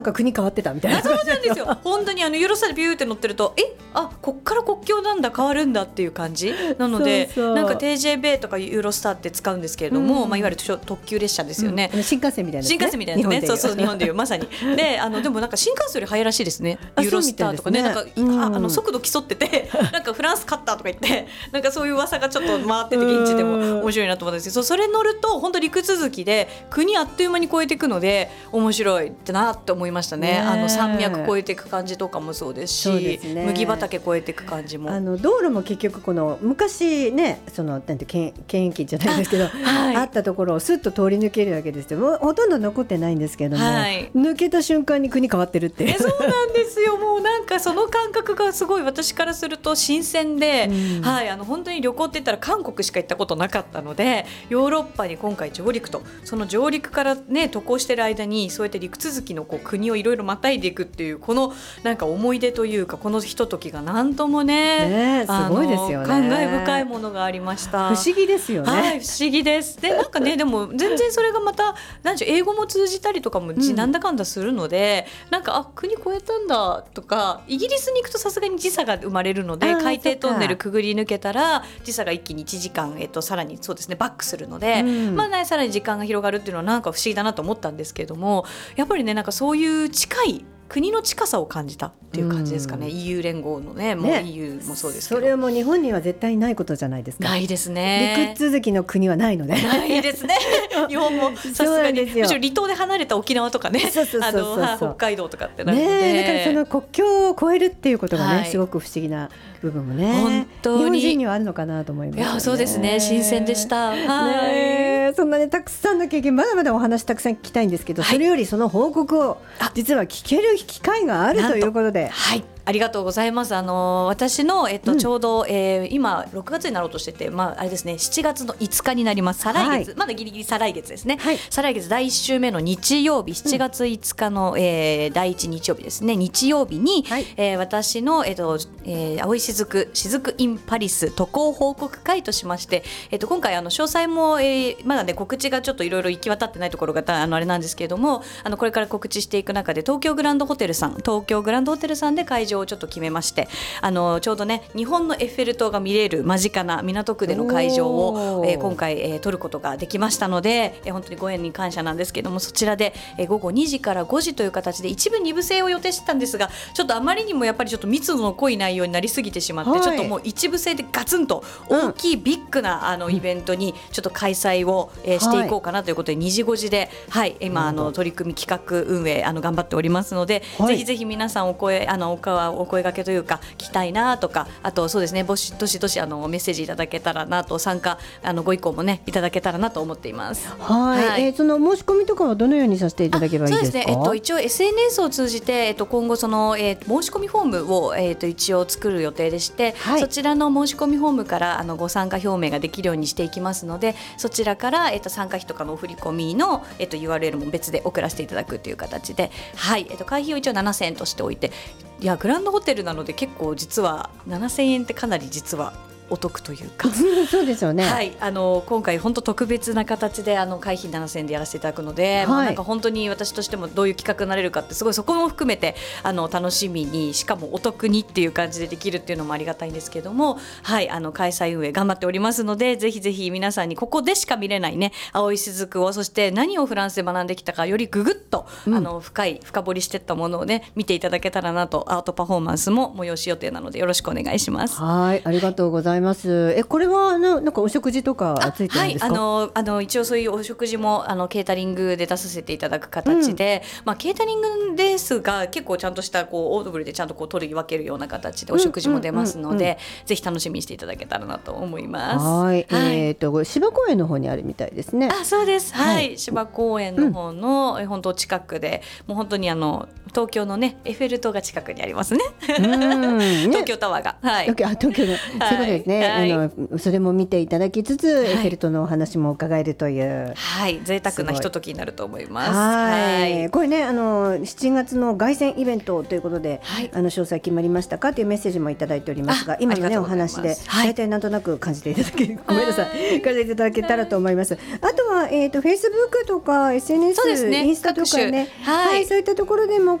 なんか国変わってたみたいな。 そうなんですよ本当にユーロスターでビューって乗ってるとこっから国境なんだ変わるんだっていう感じなので、 そうなんか TJB とかユーロスターって使うんですけれども、いわゆる特急列車ですよね、 新幹線みたいな、 新幹線みたいなね、そうそう日本でいうまさにででもなんか新幹線より速いらしいですねユーロスターとかね、なんか速度競っててなんかフランス勝ったとか言ってなんかそういう噂がちょっと回ってて現地でも面白いなと思ったんですけど、それ乗ると本当陸続きで国あっという間に越えていくので面白いってなって思いましたね。山脈越えていく感じとかもそうですし、麦畑越えていく感じも道路も結局この昔ねなんて検疫じゃないですけど あったところをスッと通り抜けるわけですけど、ほとんど残ってないんですけども、抜けた瞬間に国変わってるってそうなんですよ。もうなんかその感覚がすごい私からすると新鮮で、本当に旅行って言ったら韓国しか行ったことなかったので、ヨーロッパに今回上陸と、その上陸からね渡航してる間にそうやって陸続きの国をいろいろまたいでいくっていうこのなんか思い出というか、このひとときがなんともね、 すごいですよね。 感慨深いものがありました。 不思議ですよね。 不思議です。でなんかねでも全然それがまたなんでしょう、英語も通じたりとかもなんだかんだするので、なんか国越えたんだとか、イギリスに行くとさすがに時差が生まれるので、海底トンネルくぐり抜けたら時差が一気に1時間、さらにそうですねバックするので、さらに時間が広がるっていうのはなんか不思議だなと思ったんですけれども、やっぱりねなんかそういう近い国の近さを感じたっていう感じですかね。EU 連合のね、もう EU もそうですけど、 それはもう日本には絶対ないことじゃないですか。 ないですね。 陸続きの国はないのでないですね日本もさすがにむしろ離島で離れた沖縄とかね、北海道とかってなるので、 だからその国境を越えるっていうことがね、すごく不思議な部分もね本当に日本人にはあるのかなと思いますよね。 いやそうですね、新鮮でした。 そんなねたくさんの経験、まだまだお話たくさん聞きたいんですけど、それよりその報告を実は聞ける機会があるということで、 ありがとうございます。私の、ちょうど、今6月になろうとしてて、あれですね、7月の5日になります。再来月、まだギリギリ再来月ですね、再来月第1週目の日曜日、7月5日の、第1日曜日ですね、日曜日に、私の、青い雫インパリス渡航報告会としまして、今回詳細も、まだね告知がちょっといろいろ行き渡ってないところがあれなんですけれども、これから告知していく中で東京グランドホテルさんで会場をちょっと決めまして、ちょうどね日本のエッフェル塔が見れる間近な港区での会場を、今回、取ることができましたので、本当にご縁に感謝なんですけども、そちらで、午後2時から5時という形で一部2部制を予定してたんですが、ちょっとあまりにもやっぱりちょっと密度の濃い内容になりすぎてしまって、ちょっともう一部制でガツンと大きいビッグな、イベントにちょっと開催を、していこうかなということで、2時5時で、今取り組み企画運営頑張っておりますので、ぜひぜひ皆さんお声掛けというか聞きたいなとか、あとそうですね、どしどしメッセージいただけたらなと、参加ご意向もねいただけたらなと思っています。 その申し込みとかはどのようにさせていただけばいいですか？ そうですね、一応 SNS を通じて、今後その、申し込みフォームを、一応作る予定でして、そちらの申し込みフォームからご参加表明ができるようにしていきますので、そちらから、参加費とかのお振り込みの、URL も別で送らせていただくという形で、会費を一応7000円としておいて、いやグランドホテルなので結構実は7000円ってかなり実はお得というかそうですよね。 今回本当特別な形で会費7000円でやらせていただくので、なんか本当に私としてもどういう企画になれるかって、すごいそこも含めて楽しみに、しかもお得にっていう感じでできるっていうのもありがたいんですけども、開催運営頑張っておりますので、ぜひぜひ皆さんにここでしか見れないね青い雫を、そして何をフランスで学んできたかよりぐぐっと、深掘りしていったものをね見ていただけたらなと、アートパフォーマンスも催し予定なのでよろしくお願いします。 ありがとうございます。これはなんかお食事とかついてるんですか？ 一応そういうお食事もケータリングで出させていただく形で、ケータリングですが結構ちゃんとしたオードブルでちゃんと取り分けるような形でお食事も出ますので、ぜひ楽しみにしていただけたらなと思います。 芝公園の方にあるみたいですね。 そうです、芝公園の方の、本当近くで、もう本当に東京のねエッフェル塔が近くにありますね。東京タワーが、はい、 東京の、そういうことですね、それも見ていただきつつ、エッフェル塔のお話も伺えるという、 贅沢なひとときになると思います。 これね7月の凱旋イベントということで、詳細決まりましたかというメッセージもいただいておりますが、今のねお話で大体なんとなく感じていただけごめんなさい感じていただけたらと思います。あとはフェイスブックとか SNS、インスタとかね、そういったところでも